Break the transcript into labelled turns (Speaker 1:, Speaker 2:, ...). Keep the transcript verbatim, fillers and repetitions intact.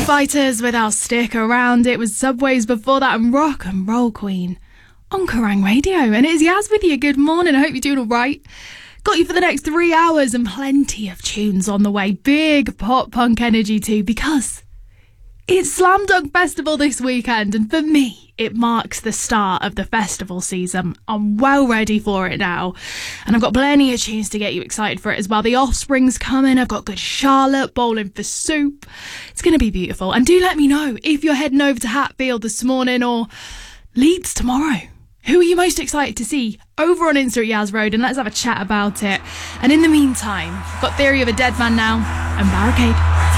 Speaker 1: Fighters with our Stick Around. It was Subways before that and Rock and Roll Queen on Kerrang Radio. And it's Yaz with you. Good morning. I hope you're doing all right. Got you for the next three hours and plenty of tunes on the way. Big pop punk energy too, because it's Slam Dunk Festival this weekend, and for me, it marks the start of the festival season. I'm well ready for it now, and I've got plenty of tunes to get you excited for it as well. The Offspring's coming, I've got Good Charlotte, Bowling for Soup. It's going to be beautiful, and do let me know if you're heading over to Hatfield this morning or Leeds tomorrow. Who are you most excited to see over on Insta at Yaz Road, and let's have a chat about it. And in the meantime, I've got Theory of a Dead Man now and Barricade.